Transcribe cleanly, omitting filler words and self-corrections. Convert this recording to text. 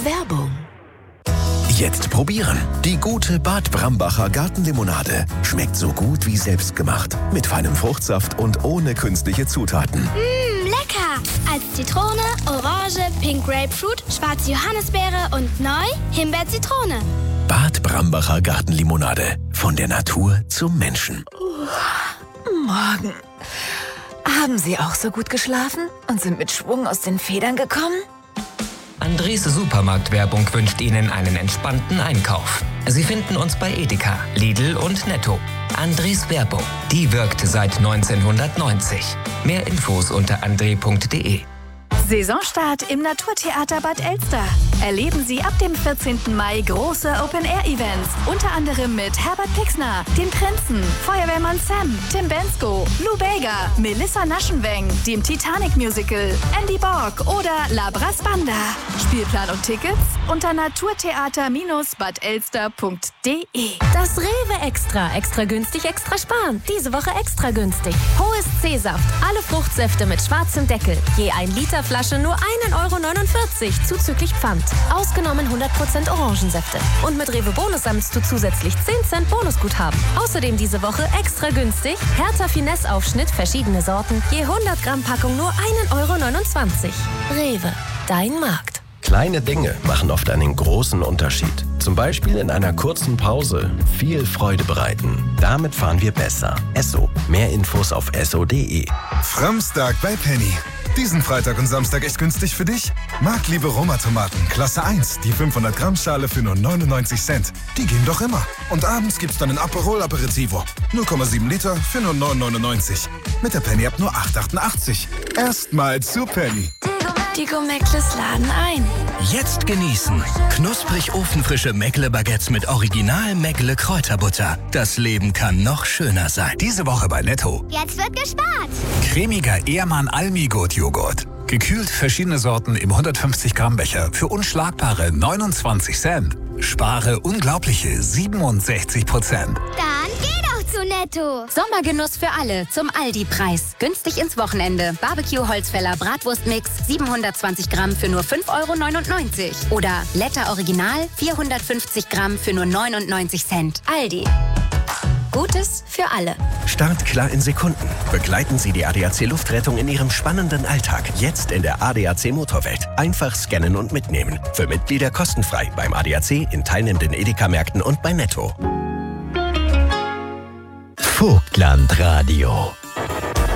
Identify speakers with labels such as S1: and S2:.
S1: Werbung.
S2: Jetzt probieren. Die gute Bad Brambacher Gartenlimonade. Schmeckt so gut wie selbstgemacht. Mit feinem Fruchtsaft und ohne künstliche Zutaten.
S3: Lecker! Als Zitrone, Orange, Pink Grapefruit, schwarze Johannisbeere und neu Himbeer-Zitrone.
S2: Bad Brambacher Gartenlimonade. Von der Natur zum Menschen.
S1: Morgen. Haben Sie auch so gut geschlafen und sind mit Schwung aus den Federn gekommen?
S4: Andres Supermarktwerbung wünscht Ihnen einen entspannten Einkauf. Sie finden uns bei Edeka, Lidl und Netto. Andres Werbung, die wirkt seit 1990. Mehr Infos unter andre.de.
S5: Saisonstart im Naturtheater Bad Elster. Erleben Sie ab dem 14. Mai große Open-Air-Events. Unter anderem mit Herbert Pixner, den Prinzen, Feuerwehrmann Sam, Tim Bensko, Lou Bega, Melissa Naschenweng, dem Titanic-Musical, Andy Borg oder La Brass Banda. Spielplan und Tickets unter naturtheater-badelster.de.
S6: Das Rewe Extra. Extra günstig, extra sparen. Diese Woche extra günstig. Hohes C-Saft. Alle Fruchtsäfte mit schwarzem Deckel. Je 1 Liter Flasche nur 1,49 € zuzüglich Pfand. Ausgenommen 100% Orangensäfte. Und mit Rewe Bonus sammelst du zusätzlich 10 Cent Bonusguthaben. Außerdem diese Woche extra günstig. Hertha Finesse-Aufschnitt, verschiedene Sorten. Je 100 Gramm Packung nur 1,29 €. Rewe, dein Markt.
S2: Kleine Dinge machen oft einen großen Unterschied. Zum Beispiel in einer kurzen Pause viel Freude bereiten. Damit fahren wir besser. Esso. Mehr Infos auf esso.de.
S7: Framstag bei Penny. Diesen Freitag und Samstag echt günstig für dich? Marktliebe Roma-Tomaten, Klasse 1, die 500 Gramm Schale für nur 99 Cent. Die gehen doch immer. Und abends gibt's dann ein Aperol Aperitivo. 0,7 Liter für nur 9,99. Mit der Penny-App nur 8,88. Erstmal zu Penny.
S5: Die Meckles laden ein.
S8: Jetzt genießen. Knusprig ofenfrische Meckle-Baguettes mit Original Meckle Kräuterbutter. Das Leben kann noch schöner sein. Diese Woche bei Netto.
S3: Jetzt wird gespart.
S8: Cremiger Ehrmann Almi-Gut-Joghurt. Gekühlt verschiedene Sorten im 150 Gramm Becher für unschlagbare 29 Cent. Spare unglaubliche 67%.
S3: Dann geh doch zu Netto.
S9: Sommergenuss für alle zum Aldi-Preis. Günstig ins Wochenende. Barbecue-Holzfäller Bratwurstmix 720 Gramm für nur 5,99 € Oder Letter Original 450 Gramm für nur 99 Cent. Aldi. Gutes für alle.
S2: Startklar in Sekunden. Begleiten Sie die ADAC Luftrettung in Ihrem spannenden Alltag. Jetzt in der ADAC Motorwelt. Einfach scannen und mitnehmen. Für Mitglieder kostenfrei beim ADAC, in teilnehmenden Edeka-Märkten und bei Netto.
S10: Vogtland Radio.